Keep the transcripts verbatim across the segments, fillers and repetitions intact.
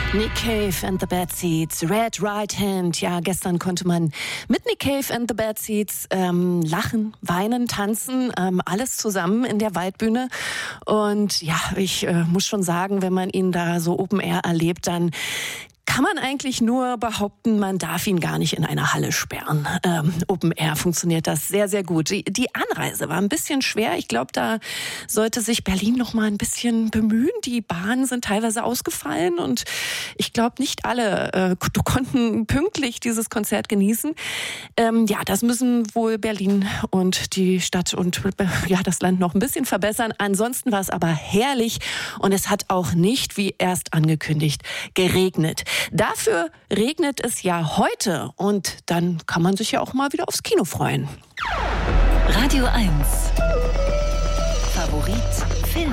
Nick Cave and the Bad Seeds, Red Right Hand. Ja, gestern konnte man mit Nick Cave and the Bad Seeds ähm, lachen, weinen, tanzen, ähm, alles zusammen in der Waldbühne. Und ja, ich äh, muss schon sagen, wenn man ihn da so Open Air erlebt, dann kann man eigentlich nur behaupten, man darf ihn gar nicht in eine Halle sperren. Ähm, Open Air funktioniert das sehr, sehr gut. Die, die Anreise war ein bisschen schwer. Ich glaube, da sollte sich Berlin noch mal ein bisschen bemühen. Die Bahnen sind teilweise ausgefallen und ich glaube, nicht alle äh, konnten pünktlich dieses Konzert genießen. Ähm, ja, das müssen wohl Berlin und die Stadt und äh, ja, das Land noch ein bisschen verbessern. Ansonsten war es aber herrlich und es hat auch nicht, wie erst angekündigt, geregnet. Dafür regnet es ja heute und dann kann man sich ja auch mal wieder aufs Kino freuen. Radio eins. Favorit Film.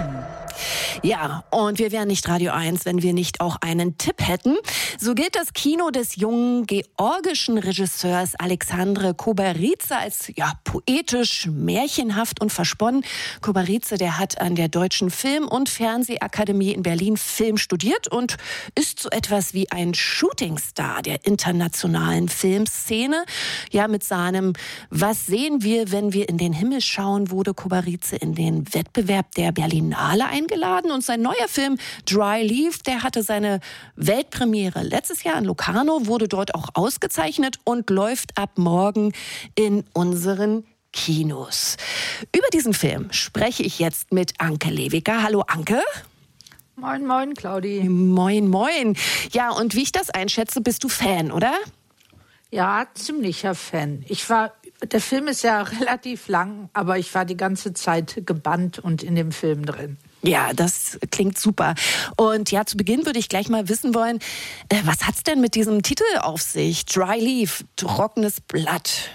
Ja, und wir wären nicht Radio eins, wenn wir nicht auch einen Tipp hätten. So gilt das Kino des jungen georgischen Regisseurs Alexandre Kobaridze als ja poetisch, märchenhaft und versponnen. Kobaridze, der hat an der Deutschen Film- und Fernsehakademie in Berlin Film studiert und ist so etwas wie ein Shootingstar der internationalen Filmszene. Ja, mit seinem Was sehen wir, wenn wir in den Himmel schauen, wurde Kobaridze in den Wettbewerb der Berlinale eingeladen. Und sein neuer Film Dry Leaf, der hatte seine Weltpremiere letztes Jahr in Locarno, wurde dort auch ausgezeichnet und läuft ab morgen in unseren Kinos. Über diesen Film spreche ich jetzt mit Anke Lewiker. Hallo Anke. Moin, moin, Claudi. Moin, moin. Ja, und wie ich das einschätze, bist du Fan, oder? Ja, ziemlicher Fan. Ich war, der Film ist ja relativ lang, aber ich war die ganze Zeit gebannt und in dem Film drin. Ja, das klingt super. Und ja, zu Beginn würde ich gleich mal wissen wollen, äh, was hat's denn mit diesem Titel auf sich? Dry Leaf, trockenes Blatt.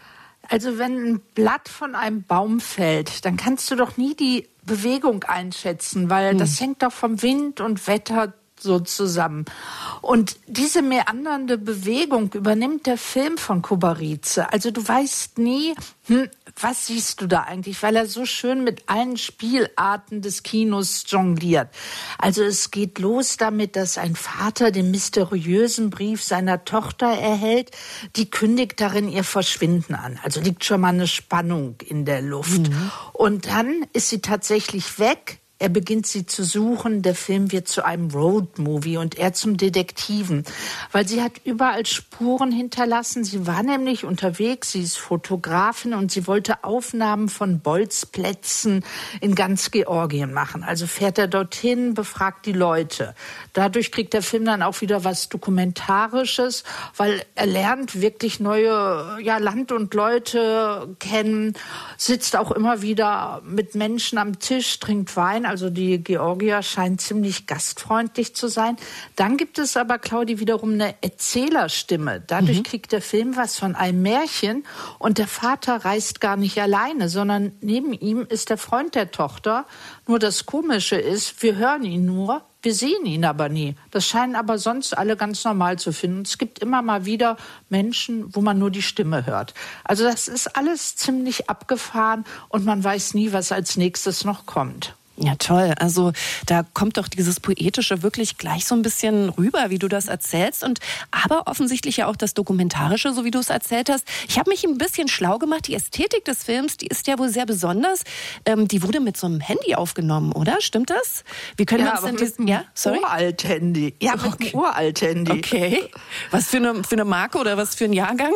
Also wenn ein Blatt von einem Baum fällt, dann kannst du doch nie die Bewegung einschätzen, weil hm. das hängt doch vom Wind und Wetter so zusammen. Und diese meandernde Bewegung übernimmt der Film von Kobaridze. Also du weißt nie, hm, was siehst du da eigentlich, weil er so schön mit allen Spielarten des Kinos jongliert. Also es geht los damit, dass ein Vater den mysteriösen Brief seiner Tochter erhält, die kündigt darin ihr Verschwinden an. Also liegt schon mal eine Spannung in der Luft. Mhm. Und dann ist sie tatsächlich weg. Er beginnt sie zu suchen, der Film wird zu einem Roadmovie und er zum Detektiven, weil sie hat überall Spuren hinterlassen. Sie war nämlich unterwegs, sie ist Fotografin und sie wollte Aufnahmen von Bolzplätzen in ganz Georgien machen. Also fährt er dorthin, befragt die Leute. Dadurch kriegt der Film dann auch wieder was Dokumentarisches, weil er lernt wirklich neue ja, Land und Leute kennen, sitzt auch immer wieder mit Menschen am Tisch, trinkt Wein. Also die Georgier scheinen ziemlich gastfreundlich zu sein. Dann gibt es aber, Claudi, wiederum eine Erzählerstimme. Dadurch mhm. kriegt der Film was von einem Märchen und der Vater reist gar nicht alleine, sondern neben ihm ist der Freund der Tochter. Nur das Komische ist, wir hören ihn nur, wir sehen ihn aber nie. Das scheinen aber sonst alle ganz normal zu finden. Es gibt immer mal wieder Menschen, wo man nur die Stimme hört. Also das ist alles ziemlich abgefahren und man weiß nie, was als nächstes noch kommt. Ja, toll. Also da kommt doch dieses Poetische wirklich gleich so ein bisschen rüber, wie du das erzählst. Und aber offensichtlich ja auch das Dokumentarische, so wie du es erzählt hast. Ich habe mich ein bisschen schlau gemacht. Die Ästhetik des Films, die ist ja wohl sehr besonders. Ähm, die wurde mit so einem Handy aufgenommen, oder? Stimmt das? Wie können ja, wir uns denn mit das? Ja, sorry. Uralt-Handy. Ja, mit okay. einem Uralt-Handy. Okay. Was für eine, für eine Marke oder was für ein Jahrgang?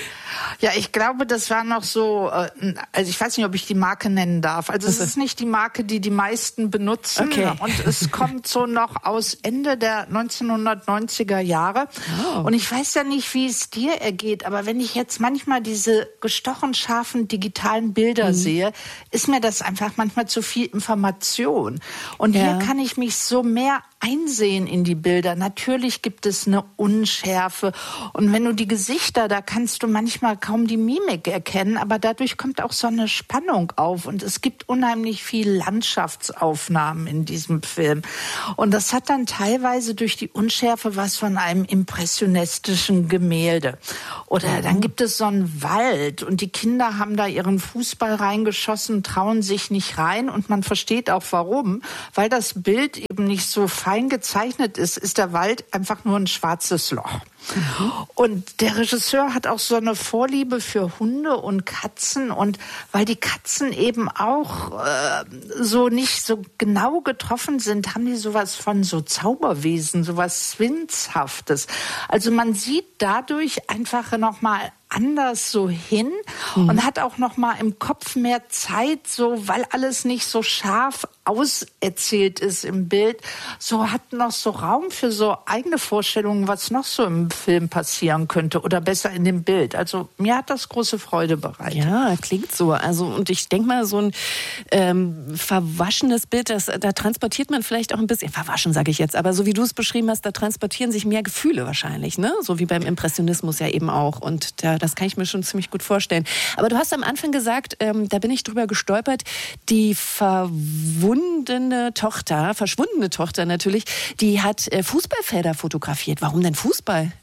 Ja, ich glaube, das war noch so, also ich weiß nicht, ob ich die Marke nennen darf. Also es ist nicht die Marke, die die meisten benutzen. Okay. Und es kommt so noch aus Ende der neunzehnhundertneunziger Jahre. Oh. Und ich weiß ja nicht, wie es dir ergeht, aber wenn ich jetzt manchmal diese gestochen scharfen digitalen Bilder mhm. sehe, ist mir das einfach manchmal zu viel Information. Und ja. hier kann ich mich so mehr einsehen in die Bilder. Natürlich gibt es eine Unschärfe. Und wenn du die Gesichter, da kannst du manchmal manchmal kaum die Mimik erkennen, aber dadurch kommt auch so eine Spannung auf und es gibt unheimlich viel Landschaftsaufnahmen in diesem Film. Und das hat dann teilweise durch die Unschärfe was von einem impressionistischen Gemälde. Oder dann gibt es so einen Wald und die Kinder haben da ihren Fußball reingeschossen, trauen sich nicht rein und man versteht auch warum, weil das Bild eben nicht so fein gezeichnet ist, ist der Wald einfach nur ein schwarzes Loch. Mhm. Und der Regisseur hat auch so eine Vorliebe für Hunde und Katzen und weil die Katzen eben auch äh, so nicht so genau getroffen sind, haben die sowas von so Zauberwesen, sowas Zwinshaftes. Also man sieht dadurch einfach nochmal anders so hin mhm. und hat auch noch mal im Kopf mehr Zeit, so weil alles nicht so scharf auserzählt ist im Bild, so hat noch so Raum für so eigene Vorstellungen, was noch so im Film passieren könnte oder besser in dem Bild. Also mir hat das große Freude bereitet. Ja, klingt so. Also und ich denke mal, so ein ähm, verwaschenes Bild, das, da transportiert man vielleicht auch ein bisschen, verwaschen sage ich jetzt, aber so wie du es beschrieben hast, da transportieren sich mehr Gefühle wahrscheinlich, ne? So wie beim Impressionismus ja eben auch. Und da, das kann ich mir schon ziemlich gut vorstellen. Aber du hast am Anfang gesagt, ähm, da bin ich drüber gestolpert, die verwundene Tochter, verschwundene Tochter natürlich, die hat äh, Fußballfelder fotografiert. Warum denn Fußball?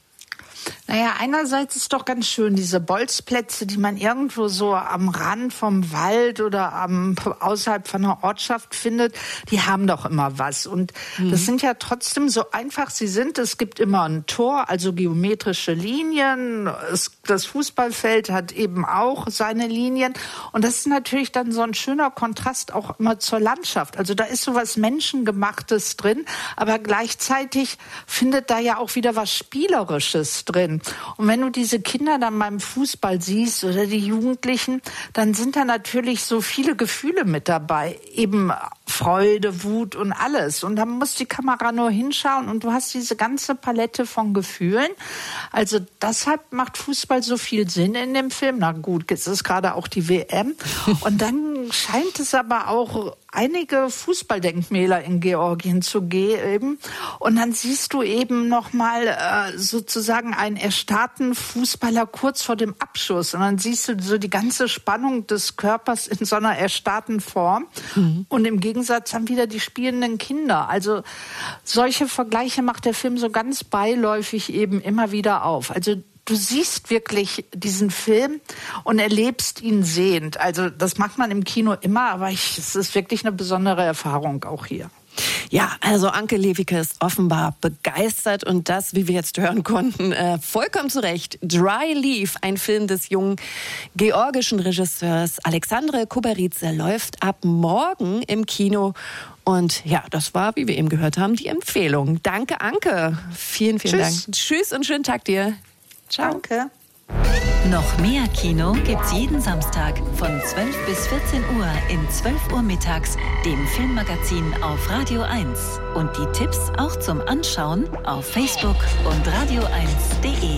Naja, einerseits ist doch ganz schön, diese Bolzplätze, die man irgendwo so am Rand vom Wald oder am, außerhalb von einer Ortschaft findet, die haben doch immer was. Und mhm. das sind ja trotzdem so einfach sie sind. Es gibt immer ein Tor, also geometrische Linien. Es, das Fußballfeld hat eben auch seine Linien. Und das ist natürlich dann so ein schöner Kontrast auch immer zur Landschaft. Also da ist so was Menschengemachtes drin, aber gleichzeitig findet da ja auch wieder was Spielerisches drin. Und wenn du diese Kinder dann beim Fußball siehst oder die Jugendlichen, dann sind da natürlich so viele Gefühle mit dabei. Eben Freude, Wut und alles. Und da muss die Kamera nur hinschauen und du hast diese ganze Palette von Gefühlen. Also deshalb macht Fußball so viel Sinn in dem Film. Na gut, jetzt ist gerade auch die W M. Und dann scheint es aber auch einige Fußballdenkmäler in Georgien zu geben. Und dann siehst du eben nochmal äh, sozusagen einen erstarrten Fußballer kurz vor dem Abschuss. Und dann siehst du so die ganze Spannung des Körpers in so einer erstarrten Form. Mhm. Und im Gegensatz haben wieder die spielenden Kinder. Also solche Vergleiche macht der Film so ganz beiläufig eben immer wieder auf. Also du siehst wirklich diesen Film und erlebst ihn sehend. Also das macht man im Kino immer, aber ich, es ist wirklich eine besondere Erfahrung auch hier. Ja, also Anke Lewicke ist offenbar begeistert und das, wie wir jetzt hören konnten, äh, vollkommen zu Recht. Dry Leaf, ein Film des jungen georgischen Regisseurs Alexandre Koberidze, läuft ab morgen im Kino. Und ja, das war, wie wir eben gehört haben, die Empfehlung. Danke, Anke. Vielen, vielen Tschüss. Dank. Tschüss und schönen Tag dir. Ciao. Danke. Noch mehr Kino gibt's jeden Samstag von zwölf bis vierzehn Uhr in zwölf Uhr mittags, dem Filmmagazin auf Radio eins. Und die Tipps auch zum Anschauen auf Facebook und radio eins punkt de.